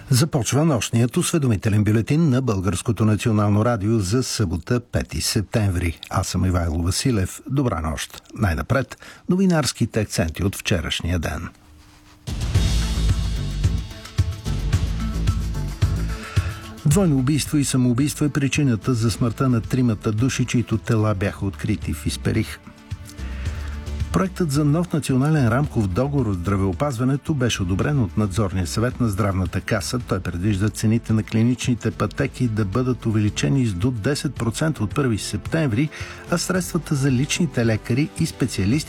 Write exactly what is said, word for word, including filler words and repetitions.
Започва нощният осведомителен бюлетин на Българското национално радио за събота, пети септември. Аз съм Ивайло Василев. Добра нощ. Най-напред новинарските акценти от вчерашния ден. Двойно убийство и самоубийство е причината за смъртта на тримата души, чието тела бяха открити в Исперих. Проектът за нов национален рамков договор от здравеопазването беше одобрен от надзорния съвет на Здравната каса. Той предвижда цените на клиничните пътеки да бъдат увеличени с до десет процента от първи септември, а средствата за личните лекари и специалисти